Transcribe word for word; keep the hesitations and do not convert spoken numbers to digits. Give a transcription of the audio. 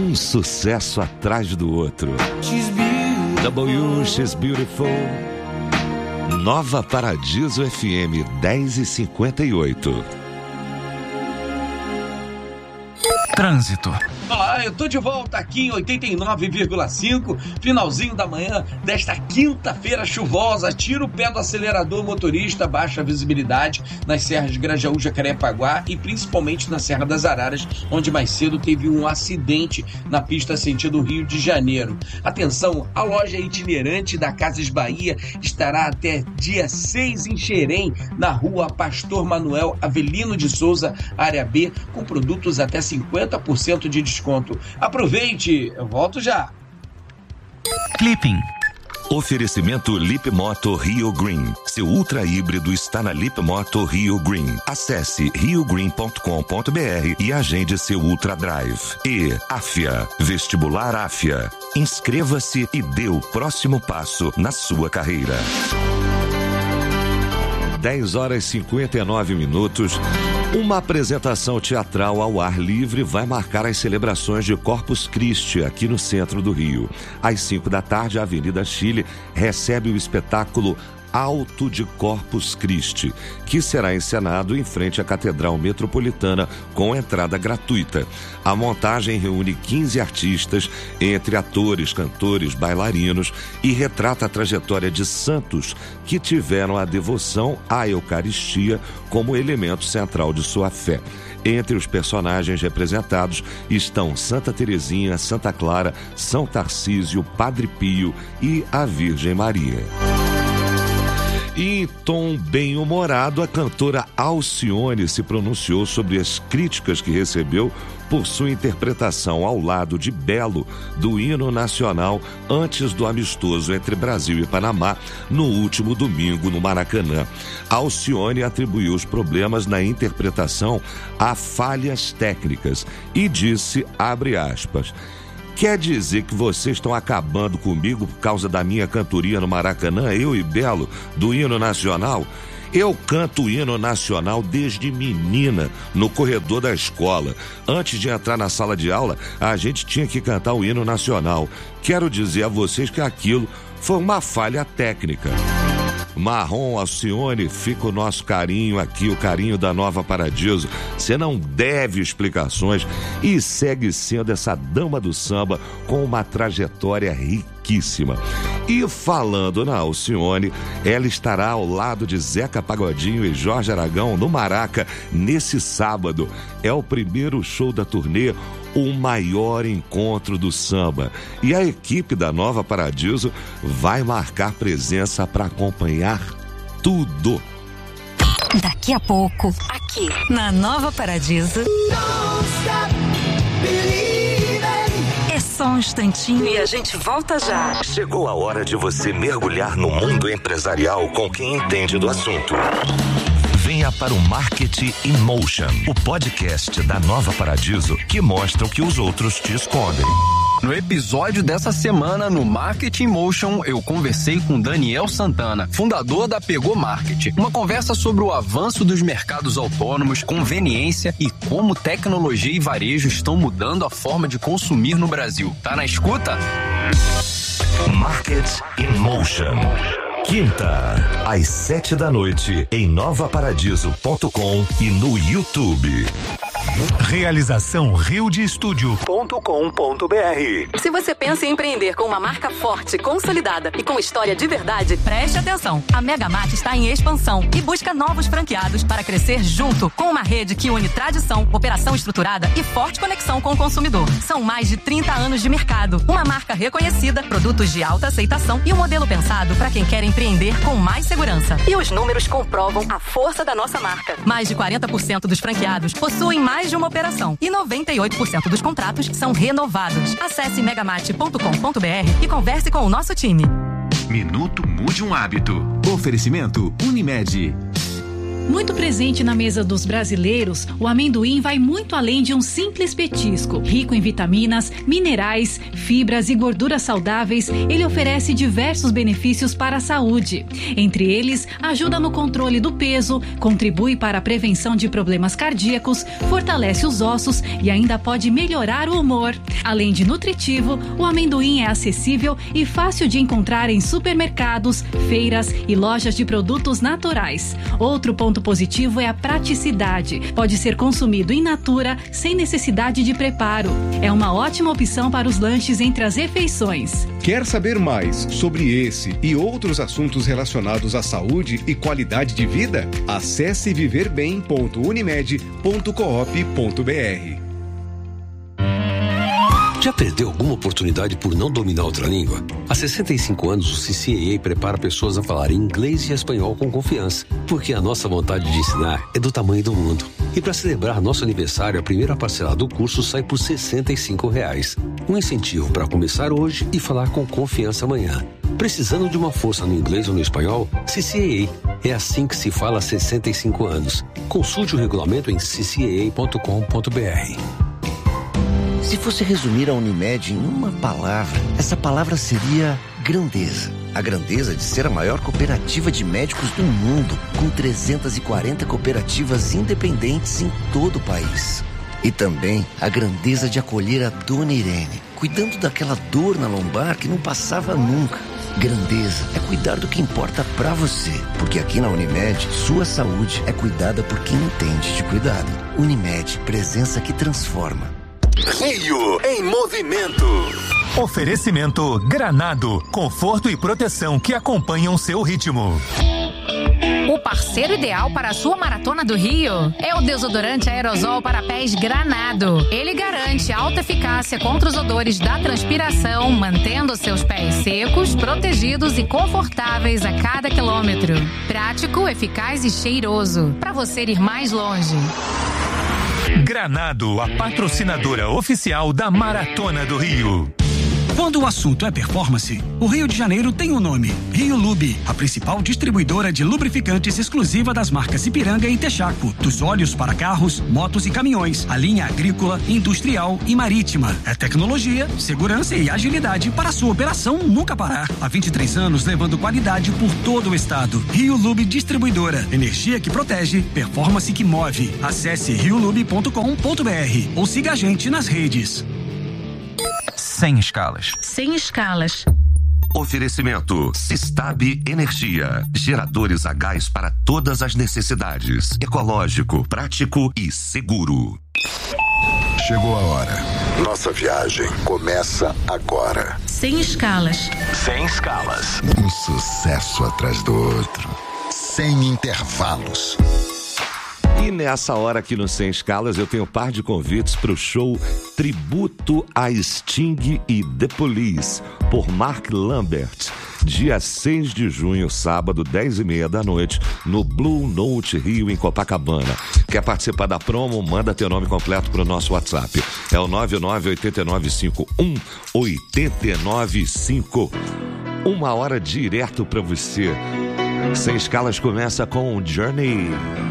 Um sucesso atrás do outro. W, She's Beautiful. Nova Paradiso F M, dez e cinquenta e oito. Trânsito. Olá, eu tô de volta aqui em oitenta e nove vírgula cinco, finalzinho da manhã desta quinta-feira chuvosa. Tira o pé do acelerador, motorista, baixa a visibilidade nas serras de Grajaú, Jacarepaguá e principalmente na Serra das Araras, onde mais cedo teve um acidente na pista sentido Rio de Janeiro. Atenção, a loja itinerante da Casas Bahia estará até dia seis em Xerém, na rua Pastor Manuel Avelino de Souza, área B, com produtos até cinquenta por cento de desconto. Aproveite, eu volto já. Clipping. Oferecimento Lip Moto Rio Green. Seu ultra híbrido está na Lip Moto Rio Green. Acesse rio green ponto com ponto b r e agende seu Ultra Drive. E Afia, Vestibular Afia. Inscreva-se e dê o próximo passo na sua carreira. dez horas e cinquenta e nove minutos. Uma apresentação teatral ao ar livre vai marcar as celebrações de Corpus Christi aqui no centro do Rio. Às cinco da tarde, a Avenida Chile recebe o espetáculo Alto de Corpus Christi, que será encenado em frente à Catedral Metropolitana com entrada gratuita. A montagem reúne quinze artistas, entre atores, cantores, bailarinos, e retrata a trajetória de santos que tiveram a devoção à Eucaristia como elemento central de sua fé. Entre os personagens representados estão Santa Teresinha, Santa Clara, São Tarcísio, Padre Pio e a Virgem Maria. Em tom bem-humorado, a cantora Alcione se pronunciou sobre as críticas que recebeu por sua interpretação ao lado de Belo do hino nacional antes do amistoso entre Brasil e Panamá no último domingo no Maracanã. Alcione atribuiu os problemas na interpretação a falhas técnicas e disse, abre aspas, quer dizer que vocês estão acabando comigo por causa da minha cantoria no Maracanã, eu e Belo, do hino nacional? Eu canto o hino nacional desde menina, no corredor da escola. Antes de entrar na sala de aula, a gente tinha que cantar o hino nacional. Quero dizer a vocês que aquilo foi uma falha técnica. Marrom, Alcione, fica o nosso carinho aqui, o carinho da Nova Paradiso. Você não deve explicações e segue sendo essa dama do samba com uma trajetória riquíssima. E falando na Alcione, ela estará ao lado de Zeca Pagodinho e Jorge Aragão no Maraca nesse sábado. É o primeiro show da turnê, o maior encontro do samba. E a equipe da Nova Paradiso vai marcar presença para acompanhar tudo. Daqui a pouco, aqui na Nova Paradiso. É só um instantinho e a gente volta já. Chegou a hora de você mergulhar no mundo empresarial com quem entende do assunto. Venha para o Marketing in Motion, o podcast da Nova Paradiso que mostra o que os outros te escondem. No episódio dessa semana, no Marketing Motion, eu conversei com Daniel Santana, fundador da Pegou Marketing. Uma conversa sobre o avanço dos mercados autônomos, conveniência e como tecnologia e varejo estão mudando a forma de consumir no Brasil. Tá na escuta? Marketing in Motion. Quinta, às sete da noite, em nova paradiso ponto com e no YouTube. Realização rio de estúdio ponto com ponto b r. Se você pensa em empreender com uma marca forte, consolidada e com história de verdade, preste atenção. A Megamart está em expansão e busca novos franqueados para crescer junto com uma rede que une tradição, operação estruturada e forte conexão com o consumidor. São mais de trinta anos de mercado, uma marca reconhecida, produtos de alta aceitação e um modelo pensado para quem quer empreender com mais segurança. E os números comprovam a força da nossa marca. Mais de quarenta por cento dos franqueados possuem mais de uma operação e noventa e oito por cento dos contratos são renovados. Acesse megamart ponto com ponto b r e converse com o nosso time. Minuto Mude um Hábito. Oferecimento Unimed. Muito presente na mesa dos brasileiros, o amendoim vai muito além de um simples petisco. Rico em vitaminas, minerais, fibras e gorduras saudáveis, ele oferece diversos benefícios para a saúde. Entre eles, ajuda no controle do peso, contribui para a prevenção de problemas cardíacos, fortalece os ossos e ainda pode melhorar o humor. Além de nutritivo, o amendoim é acessível e fácil de encontrar em supermercados, feiras e lojas de produtos naturais. Outro ponto positivo é a praticidade. Pode ser consumido in natura, sem necessidade de preparo. É uma ótima opção para os lanches entre as refeições. Quer saber mais sobre esse e outros assuntos relacionados à saúde e qualidade de vida? Acesse viver bem ponto unimed ponto coop ponto br. Já perdeu alguma oportunidade por não dominar outra língua? Há sessenta e cinco anos, o C C A A prepara pessoas a falar inglês e espanhol com confiança, porque a nossa vontade de ensinar é do tamanho do mundo. E para celebrar nosso aniversário, a primeira parcela do curso sai por sessenta e cinco reais. Um incentivo para começar hoje e falar com confiança amanhã. Precisando de uma força no inglês ou no espanhol? C C A A. É assim que se fala há sessenta e cinco anos. Consulte o regulamento em c c a a ponto com ponto b r. Se fosse resumir a Unimed em uma palavra, essa palavra seria grandeza. A grandeza de ser a maior cooperativa de médicos do mundo, com trezentas e quarenta cooperativas independentes em todo o país. E também a grandeza de acolher a Dona Irene, cuidando daquela dor na lombar que não passava nunca. Grandeza é cuidar do que importa pra você, porque aqui na Unimed, sua saúde é cuidada por quem entende de cuidado. Unimed, presença que transforma. Rio em movimento. Oferecimento Granado, conforto e proteção que acompanham seu ritmo. O parceiro ideal para a sua Maratona do Rio é o desodorante aerosol para pés Granado. Ele garante alta eficácia contra os odores da transpiração, mantendo seus pés secos, protegidos e confortáveis a cada quilômetro. Prático, eficaz e cheiroso, para você ir mais longe. Granado, a patrocinadora oficial da Maratona do Rio. Quando o assunto é performance, o Rio de Janeiro tem um nome: Rio Lube, a principal distribuidora de lubrificantes exclusiva das marcas Ipiranga e Texaco, dos óleos para carros, motos e caminhões, a linha agrícola, industrial e marítima. É tecnologia, segurança e agilidade para a sua operação nunca parar. Há vinte e três anos levando qualidade por todo o estado. Rio Lube Distribuidora, energia que protege, performance que move. Acesse rio lube ponto com ponto b r ou siga a gente nas redes. Sem escalas. Sem escalas. Oferecimento Sistab Energia. Geradores a gás para todas as necessidades. Ecológico, prático e seguro. Chegou a hora. Nossa viagem começa agora. Sem escalas. Sem escalas. Um sucesso atrás do outro. Sem intervalos. E nessa hora aqui no Sem Escalas eu tenho um par de convites para o show Tributo a Sting e The Police, por Mark Lambert, dia seis de junho, sábado, dez e meia da noite, no Blue Note Rio, em Copacabana. Quer participar da promo? Manda teu nome completo para o nosso WhatsApp. É o nove nove oito nove cinco um oito nove cinco. Uma hora direto para você. Sem Escalas começa com Journey.